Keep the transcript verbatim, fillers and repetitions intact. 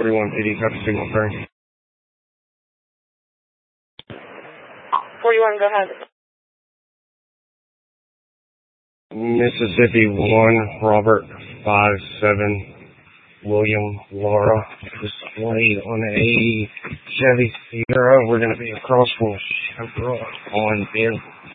forty-one eighty, copy signal firm. forty-one, go ahead. Mississippi one, Robert five seven, William Laura, displayed on a Chevy Sierra. We're going to be across from Chevrolet on there.